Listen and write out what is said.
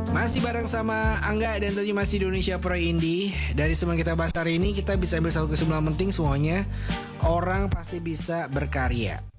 Masih bareng sama Angga dan tentunya masih Indonesia Pro Indie. Dari semua yang kita bahas hari ini, kita bisa ambil satu kesimpulan penting semuanya. Orang pasti bisa berkarya.